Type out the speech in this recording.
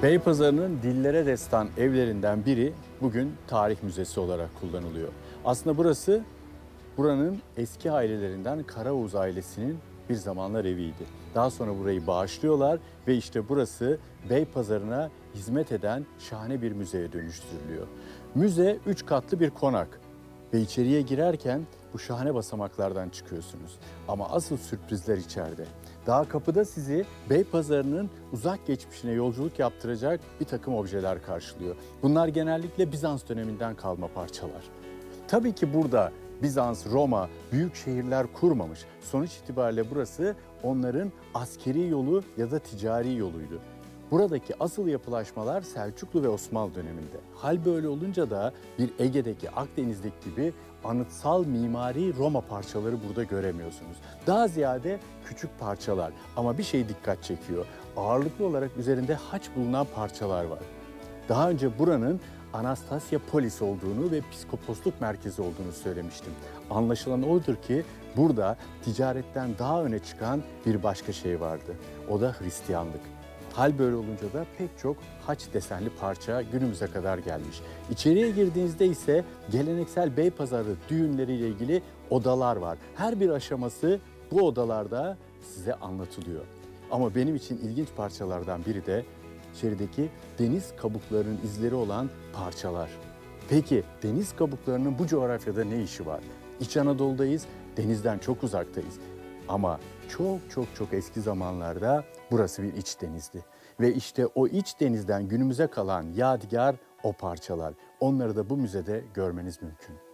Beypazarı'nın dillere destan evlerinden biri bugün tarih müzesi olarak kullanılıyor. Aslında burası buranın eski ailelerinden Karaoğuz ailesinin bir zamanlar eviydi. Daha sonra burayı bağışlıyorlar ve işte burası Beypazarı'na hizmet eden şahane bir müzeye dönüştürülüyor. Müze 3 katlı bir konak ve içeriye girerken bu şahane basamaklardan çıkıyorsunuz. Ama asıl sürprizler içeride. Daha kapıda sizi Beypazarı'nın uzak geçmişine yolculuk yaptıracak bir takım objeler karşılıyor. Bunlar genellikle Bizans döneminden kalma parçalar. Tabii ki burada Bizans, Roma büyük şehirler kurmamış. Sonuç itibariyle burası onların askeri yolu ya da ticari yoluydu. Buradaki asıl yapılaşmalar Selçuklu ve Osmanlı döneminde. Hal böyle olunca da bir Ege'deki, Akdeniz'deki gibi anıtsal mimari Roma parçaları burada göremiyorsunuz. Daha ziyade küçük parçalar ama bir şey dikkat çekiyor. Ağırlıklı olarak üzerinde haç bulunan parçalar var. Daha önce buranın Anastasya Polis olduğunu ve psikoposluk merkezi olduğunu söylemiştim. Anlaşılan odur ki burada ticaretten daha öne çıkan bir başka şey vardı. O da Hristiyanlık. Hal böyle olunca da pek çok haç desenli parça günümüze kadar gelmiş. İçeriye girdiğinizde ise geleneksel Beypazarı düğünleriyle ilgili odalar var. Her bir aşaması bu odalarda size anlatılıyor. Ama benim için ilginç parçalardan biri de içerideki deniz kabuklarının izleri olan parçalar. Peki deniz kabuklarının bu coğrafyada ne işi var? İç Anadolu'dayız, denizden çok uzaktayız. Ama çok eski zamanlarda burası bir iç denizdi. Ve işte o iç denizden günümüze kalan yadigar o parçalar. Onları da bu müzede görmeniz mümkün.